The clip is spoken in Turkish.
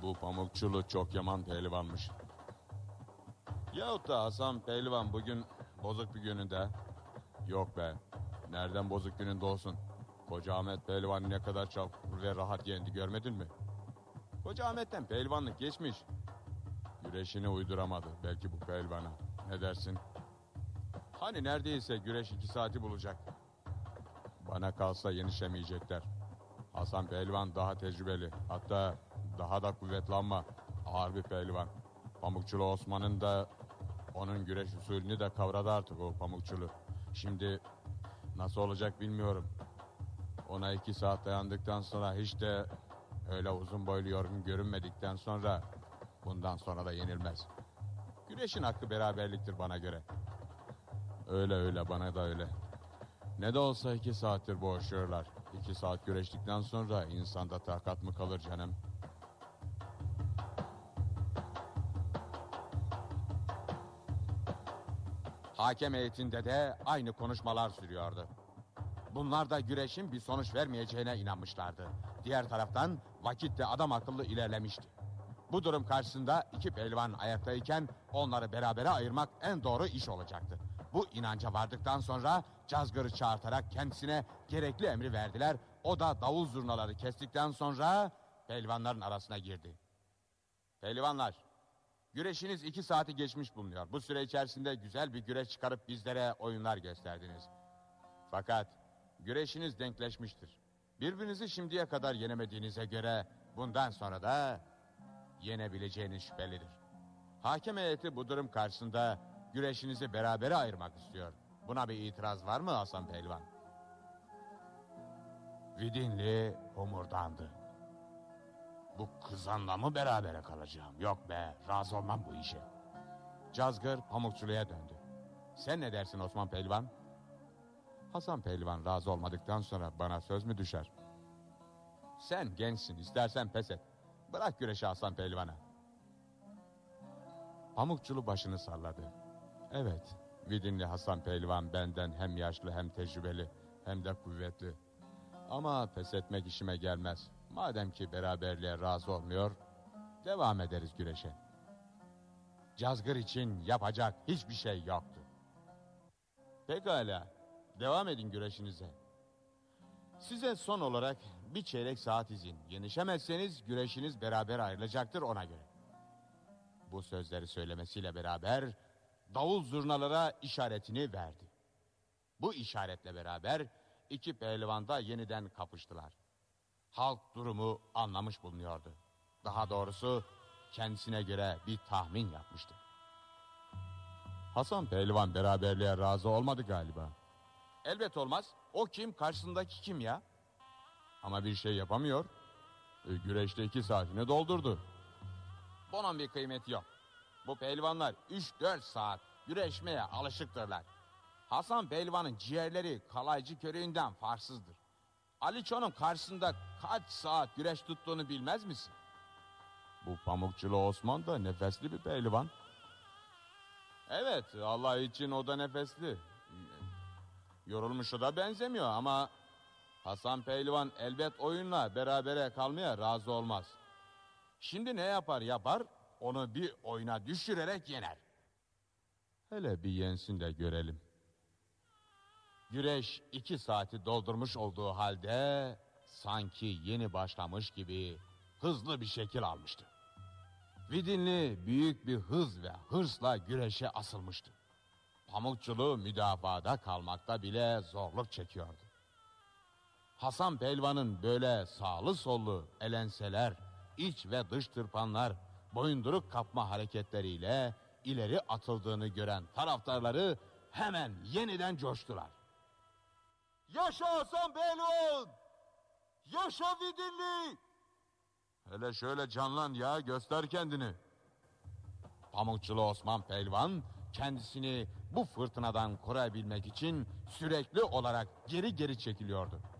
Bu Pamukçulu çok yaman pehlivanmış. Yahut da Hasan Pehlivan bugün bozuk bir gününde. Yok be, nereden bozuk gününde olsun? Koca Ahmet Pehlivan ne kadar çabuk ve rahat yendi, görmedin mi? Koca Ahmet'ten pehlivanlık geçmiş. Güreşini uyduramadı belki bu pehlivana. Ne dersin? Hani neredeyse güreş 2 saati bulacak. Bana kalsa yenişemeyecekler. Hasan Pehlivan daha tecrübeli, hatta daha da kuvvetli ama ağır bir pehlivan. Pamukçulu Osman'ın da onun güreş usulünü de kavradı artık o Pamukçulu. Şimdi nasıl olacak bilmiyorum. Ona 2 saat dayandıktan sonra, hiç de öyle uzun boylu yorgun görünmedikten sonra, bundan sonra da yenilmez. Güreşin hakkı beraberliktir bana göre. Öyle bana da öyle. Ne de olsa 2 saattir boğuşuyorlar. 2 saat güreştikten sonra insanda takat mı kalır canım? Hakem heyetinde de aynı konuşmalar sürüyordu. Bunlar da güreşin bir sonuç vermeyeceğine inanmışlardı. Diğer taraftan vakit de adam akıllı ilerlemişti. Bu durum karşısında 2 pehlivan ayaktayken onları berabere ayırmak en doğru iş olacaktı. Bu inanca vardıktan sonra Cazgır'ı çağırtarak kendisine gerekli emri verdiler. O da davul zurnaları kestikten sonra pehlivanların arasına girdi. Pehlivanlar, güreşiniz 2 saati geçmiş bulunuyor. Bu süre içerisinde güzel bir güreş çıkarıp bizlere oyunlar gösterdiniz. Fakat güreşiniz denkleşmiştir. Birbirinizi şimdiye kadar yenemediğinize göre bundan sonra da yenebileceğiniz şüphelidir. Hakem heyeti bu durum karşısında güreşinizi berabere ayırmak istiyor. Buna bir itiraz var mı Hasan Pehlivan? Vidinli homurdandı. Bu kızanla mı berabere kalacağım? Yok be, razı olmam bu işe. Cazgır Pamukçulu'ya döndü. Sen ne dersin Osman Pehlivan? Hasan Pehlivan razı olmadıktan sonra bana söz mü düşer? Sen gençsin, istersen pes et. Bırak güreşi Hasan Pehlivan'a. Pamukçulu başını salladı. Evet, Vidinli Hasan Pehlivan benden hem yaşlı hem tecrübeli hem de kuvvetli. Ama pes etmek işime gelmez. Madem ki beraberliğe razı olmuyor, devam ederiz güreşe. Cazgır için yapacak hiçbir şey yoktu. Pekala, devam edin güreşinize. Size son olarak bir çeyrek saat izin. Yenişemezseniz güreşiniz beraber ayrılacaktır, ona göre. Bu sözleri söylemesiyle beraber davul zurnalara işaretini verdi. Bu işaretle beraber 2 pehlivan da yeniden kapıştılar. Halk durumu anlamış bulunuyordu. Daha doğrusu kendisine göre bir tahmin yapmıştı. Hasan Pehlivan beraberliğe razı olmadı galiba. Elbet olmaz. O kim, karşısındaki kim ya? Ama bir şey yapamıyor. Güreşte 2 saatini doldurdu. Bunun bir kıymeti yok. Bu pehlivanlar 3-4 saat güreşmeye alışıktırlar. Hasan Pehlivan'ın ciğerleri kalaycı körüğünden farksızdır. Aliço'nun karşısında kaç saat güreş tuttuğunu bilmez misin? Bu Pamukçulu Osman da nefesli bir pehlivan. Evet, Allah için o da nefesli. Yorulmuşa da benzemiyor ama Hasan Pehlivan elbet oyunla berabere kalmaya razı olmaz. Şimdi ne yapar, onu bir oyuna düşürerek yener. Hele bir yensin de görelim. Güreş 2 saati doldurmuş olduğu halde sanki yeni başlamış gibi hızlı bir şekil almıştı. Vidinli büyük bir hız ve hırsla güreşe asılmıştı. Pamukçulu müdafaada kalmakta bile zorluk çekiyordu. Hasan Pehlivan'ın böyle sağlı sollu elenseler, iç ve dış tırpanlar, boyunduruk kapma hareketleriyle ileri atıldığını gören taraftarları hemen yeniden coştular. Yaşa Hasan Pehlivan! Yaşa Vidinli! Hele şöyle canlan ya, göster kendini. Pamukçulu Osman Pehlivan kendisini bu fırtınadan koruyabilmek için sürekli olarak geri çekiliyordu.